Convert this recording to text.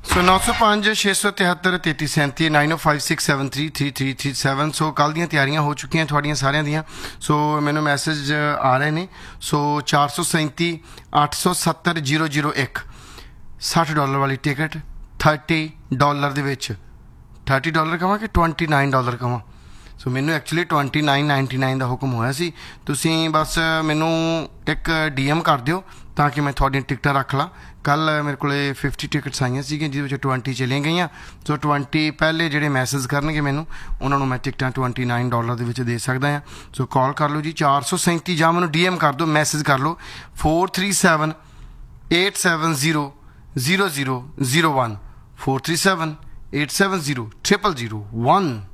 सो 905 673 3337 9056733337 सो कल दी तैयारियां हो चुकी थोड़िया सारिया दियां सो मैनू मैसेज आ रहे ने सो 437 870 001 $60 वाली टिकट $30 दे विच $30 कहां कि $29 कहां सो मैनू एक्चुअली 29.99 का हुक्म होया सी तुसीं बस मैनू एक DM कर दिओ ताकि मैं थोड़ी टिकटां रख ला कल मेरे को 50 टिकट्स आईयां सी जिहदे 20 चलियां गईयां सो 20 पहले जिहड़े मैसेज करनगे मैनू उन्होंने मैं टिकटां $29 दे विच दे सकदा हां सो कॉल कर लो जी 437 जां मैनू DM कर दो मैसेज कर लो 437 870 0001 437 870 0001